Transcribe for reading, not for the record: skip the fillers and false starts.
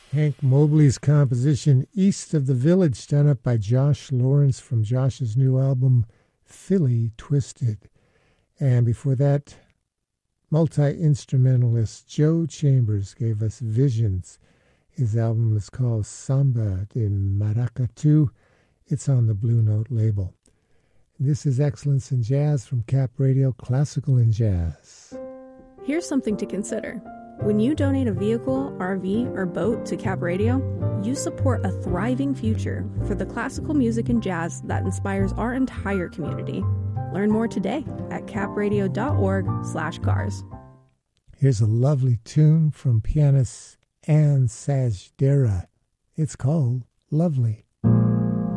Hank Mobley's composition East of the Village, done up by Josh Lawrence from Josh's new album Philly Twisted. And before that, multi-instrumentalist Joe Chambers gave us Visions. His album is called Samba de Maracatu. It's on the Blue Note label. This is Excellence in Jazz from Cap Radio, Classical in Jazz. Here's something to consider. When you donate a vehicle, RV, or boat to Cap Radio, you support a thriving future for the classical music and jazz that inspires our entire community. Learn more today at capradio.org/cars. Here's a lovely tune from pianist Anne Sajdera. It's called Lovely.